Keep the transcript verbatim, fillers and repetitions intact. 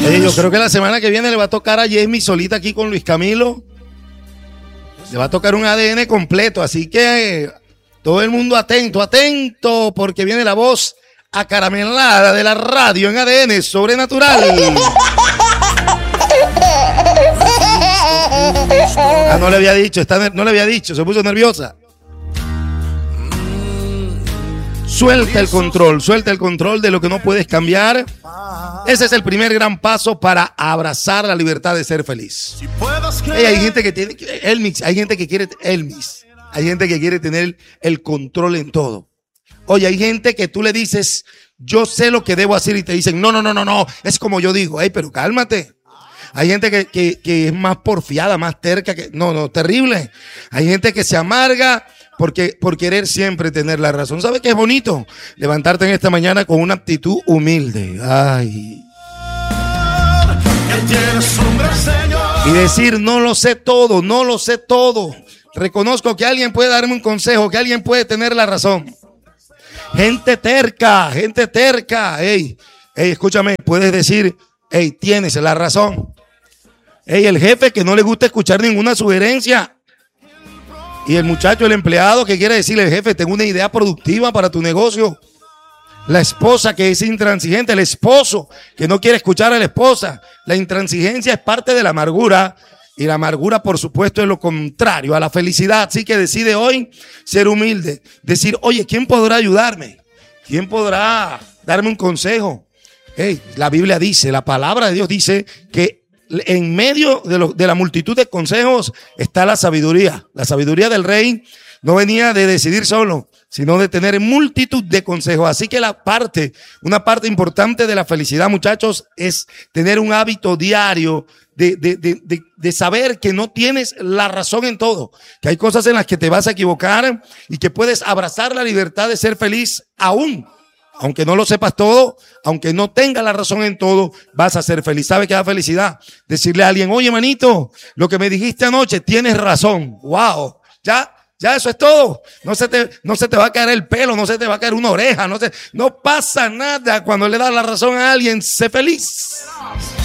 Sí, yo creo que la semana que viene le va a tocar a Yesmi solita aquí con Luis Camilo. Le va a tocar un A D N completo, así que eh, todo el mundo atento, atento, porque viene la voz acaramelada de la radio en A D N Sobrenatural. Ah, no le había dicho, está, no le había dicho, se puso nerviosa. Suelta el control, suelta el control de lo que no puedes cambiar. Ese es el primer gran paso para abrazar la libertad de ser feliz. Hey, hay gente que tiene Elmix, hay gente que quiere Elmix, hay gente que quiere tener el control en todo. Oye, hay gente que tú le dices, yo sé lo que debo hacer y te dicen, no, no, no, no, no, es como yo digo. Hey, pero cálmate. Hay gente que, que, que es más porfiada, más terca, que no, no, terrible. Hay gente que se amarga porque, por querer siempre tener la razón. ¿Sabe qué es bonito? Levantarte en esta mañana con una actitud humilde. Ay. Y decir, no lo sé todo, no lo sé todo. Reconozco que alguien puede darme un consejo, que alguien puede tener la razón. Gente terca, gente terca. Hey, hey, escúchame, puedes decir, hey, tienes la razón. Hey, el jefe que no le gusta escuchar ninguna sugerencia. Y el muchacho, el empleado que quiere decirle, jefe, tengo una idea productiva para tu negocio. La esposa que es intransigente, el esposo que no quiere escuchar a la esposa. La intransigencia es parte de la amargura. Y la amargura, por supuesto, es lo contrario a la felicidad. Así que decide hoy ser humilde. Decir, oye, ¿quién podrá ayudarme? ¿Quién podrá darme un consejo? Hey, la Biblia dice, la palabra de Dios dice que en medio de, lo, de la multitud de consejos está la sabiduría. La sabiduría del rey no venía de decidir solo, sino de tener multitud de consejos. Así que la parte, una parte importante de la felicidad, muchachos, es tener un hábito diario de, de, de, de, de saber que no tienes la razón en todo, que hay cosas en las que te vas a equivocar y que puedes abrazar la libertad de ser feliz aún. Aunque no lo sepas todo, aunque no tengas la razón en todo, vas a ser feliz. ¿Sabe qué da felicidad? Decirle a alguien, oye, manito, lo que me dijiste anoche, tienes razón. Wow, ya, ya eso es todo. No se te, no se te va a caer el pelo, no se te va a caer una oreja, no se, no pasa nada cuando le das la razón a alguien. Sé feliz.